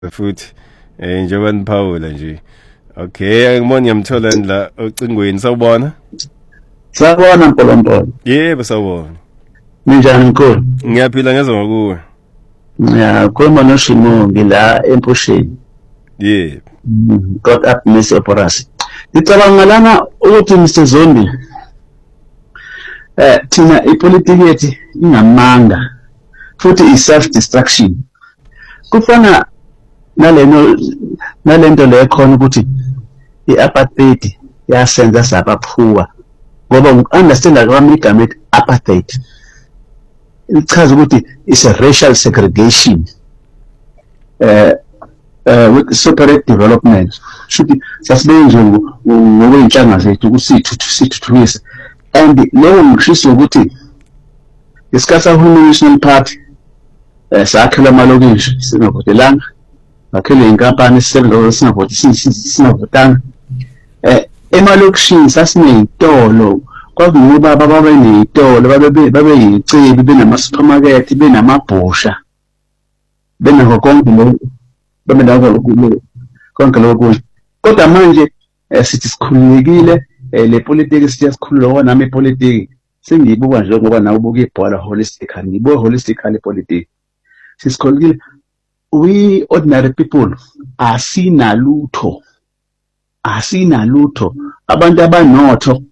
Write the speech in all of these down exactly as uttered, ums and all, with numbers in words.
futhi eh njengoba niphawula nje. Okay, ngibona ngiyamthola la ocingweni sawubona. Sawubona Mpolompolo. Yebo sawubona. Ninjani mkhulu? Ngiyaphila ngezwe ngakuwe. Ya, khona noShimo ngila empusheni. Yebo. God up Miss Operation. Ngicabanga lana ukuthi Mister Zondi eh thina ipolitiki yethu ingamanga futhi i-self destruction. Kufana naleno nalento le khona ukuthi i-apartheid yasenza sabaphuwa ngoba ngiunderstand kwami igama ethi apartheid ichaza ukuthi is a racial segregation eh uh, with separate development should sasibenze ngokweinhlanga zethu kusithu sithuthukise and leyo ngisho ukuthi isikhathi sahulumeni National Party eh sakhela amalokishi singavotelanga bakhele inkampani sisebenza singavoti singavotanga eh emalokishini sasinezitolo kwakungoba baba benezitolo babe babe yicebi benama supermarket benamabhosha benako konke lo bemendawo lokho konke lokho kodwa manje sithi sikhululekile le politics siyasikhulula nami ipolitiki sengiyibuka nje ngoba nawe ubuka ibhola holistically ngibuka holistically politics sisikhululekile we ordinary people asinalutho asinalutho abantu abanotho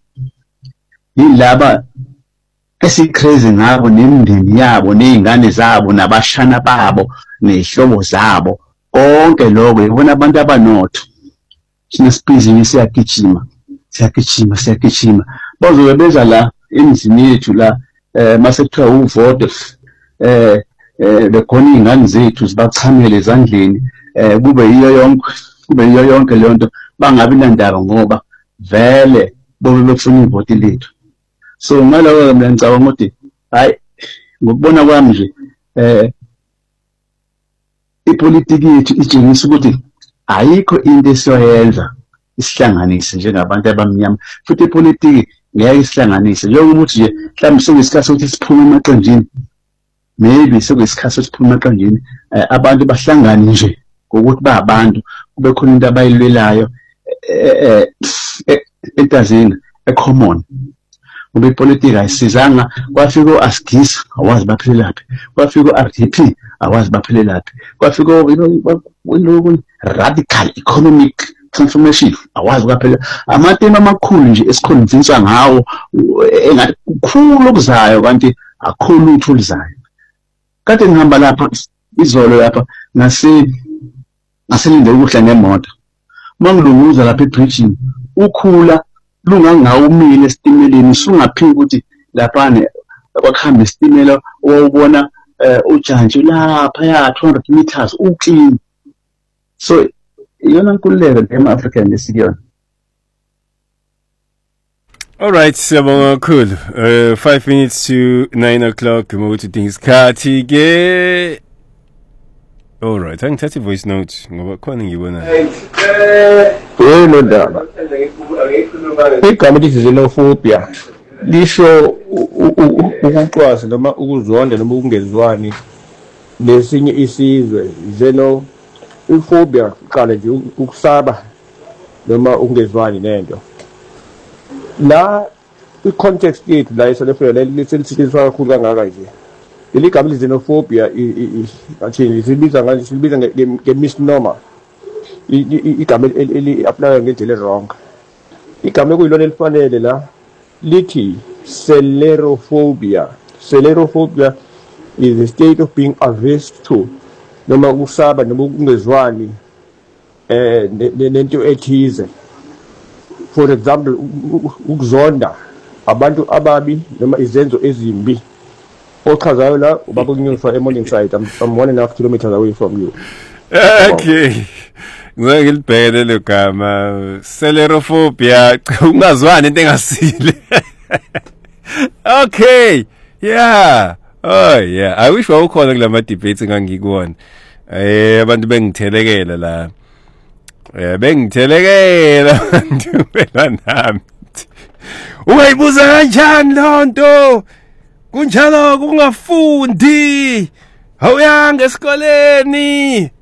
yilaba esicrazy ngabo nemindeni yabo nezingane zabo nabashana babo nezihlobo zabo konke lokho yibona abantu abanotho sinesiphizi siyagijima siyagijima siyagijima bazobe beza la emizini yethu la eh mase kuthiwa uvote eh eh bekhona izingane zethu zibachamele ezandleni eh kube yiyo yonke kube yiyo yonke le nto bangabi nandaba ngoba vele bobe befuna ivoti lethu so ngaloko mina ngicabanga ukuthi hayi ngokubona kwami nje eh ipolitiki yethu itshengisa ukuthi ayikho into esiyoyenza isihlanganise njengabantu abamnyama futhi ipolitiki ngeke isihlanganise njengoba uthi nje mhlawumbe sokuyisikhathi sokuthi siphume emaqenjini maybe sokuyisikhathi sokuthi siphume emaqenjini abantu bahlangane nje ngokuthi ba abantu kube khona into abayilwelayo eh entazini ecommon ngoba ipolitiki ayisizanga kwafika uAsgisa awazi baphelelaphi kwafika uR D P awazi baphelelaphi kwafika lokho radical economic transformation awazi baphelela amathema amakhulu nje esikhonvinswa ngawo engathi kukhulu okuzayo kanti akho lutho oluzayo kade ngihamba lapha izolo lapha ngase ngaselinde ukudla ngemoto mangilunguza lapha ebridge ukhula lungangawumile esitimeleni sungaphiki ukuthi lapha ne bakhamba isitimela owubona ujantshi lapha ya two hundred meters uclean so iyona nkululeko ema African lesiyona. All right, siyabonga kakhulu. Uh, five minutes to nine o'clock. Ngokuthi things khathi ke. All right, angithatha voice note ngoba khona ngibona. Eh, no ndaba. Igama lithi xenophobia. Lisho ukucwasa noma ukuzonda noma ukungezwani lesinye isizwe. Xeno iphobia qala nje ukusaba noma ukungezwani nento. La i-context yethu la eSouth le lisetshenziswa kakhulu kangaka nje leli gama xenophobia athini sibiza ngani sibiza nge-misnomer igama eli-apply ngendlela wrong igama ekuyilona elifanele la lithi sclerophobia. Sclerophobia is a state of being averse to noma ukusaba noma ukungezwani eh nento ethize. For example, ukuzonda abantu ababi noma izenzo ezimbi ochazayo la ubaba kunyuswa eMorningside. I'm, I'm one and a half kilometers away from you. Okay, ngilibhekele lo gama sclerophobia ungazwani into engasile. Okay, yeah, oh yeah, I wish wawukhona kulama debates engangikuwona eh abantu bengithelekela la. Eh bengithelekela abantu benami. Uyayibuza kanjani lonto? Kunjalo kungafundi. Awuyanga esikoleni.